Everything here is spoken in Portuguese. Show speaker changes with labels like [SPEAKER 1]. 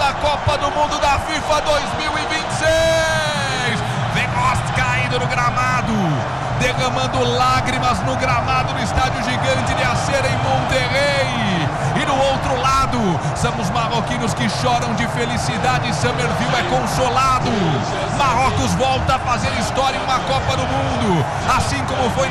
[SPEAKER 1] da Copa do Mundo da FIFA 2026. Weghorst caindo no gramado, derramando lágrimas no gramado do estádio gigante de Acera em Monterrey. E do outro lado, são os marroquinos que choram de felicidade. Summerville é consolado. Marrocos volta a fazer história em uma Copa do Mundo, assim como foi